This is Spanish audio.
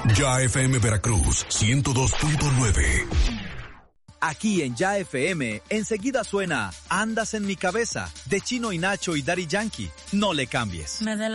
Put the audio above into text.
Ya FM Veracruz 102.9. Aquí en Ya FM, enseguida suena Andas en mi cabeza, de Chino y Nacho y Daddy Yankee. No le cambies.